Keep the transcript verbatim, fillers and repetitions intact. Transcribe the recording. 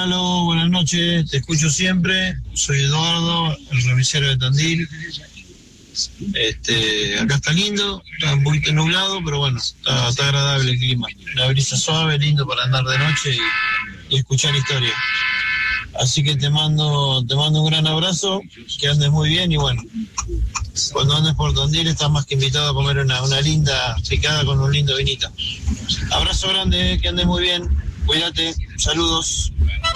Hola, buenas noches, te escucho siempre, soy Eduardo, el remisero de Tandil. Este, acá está lindo, está un poquito nublado, pero bueno, está, está agradable el clima. Una brisa suave, lindo para andar de noche y, y escuchar historia. Así que te mando, te mando un gran abrazo, que andes muy bien y bueno, cuando andes por Tandil estás más que invitado a comer una, una linda picada con un lindo vinito. Abrazo grande, que andes muy bien, cuídate, saludos.